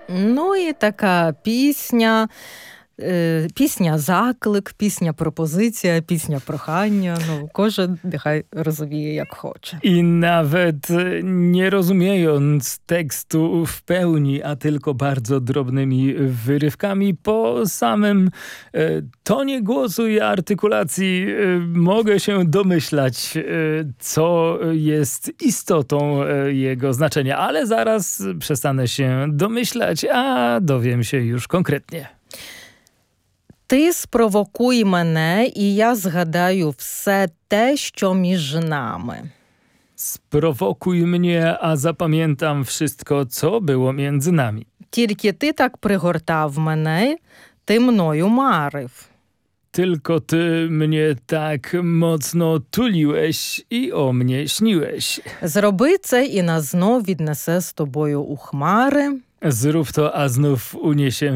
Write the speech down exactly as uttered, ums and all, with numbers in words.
Ну і така пісня, е, пісня-заклик, пісня-пропозиція, пісня-прохання. Ну, кожен нехай розуміє, jak хоче. I nawet nie rozumiejąc tekstu w pełni, a tylko bardzo drobnymi wyrywkami, po samym e, tonie głosu i artykulacji e, mogę się domyślać, e, co jest istotą e, jego znaczenia. Ale zaraz przestanę się domyślać, a dowiem się już konkretnie. Ти спровокуй мене, і я згадаю все те, що між нами. Sprowokuj mnie, a zapamiętam wszystko, co było między nami. Тільки ти так пригортав мене, ти мною марив. Tylko ty mnie tak mocno tuliłeś i o mnie śniłeś. Зроби це, і нас знов віднесе з тобою у хмари. Zrób to, a znów uniesie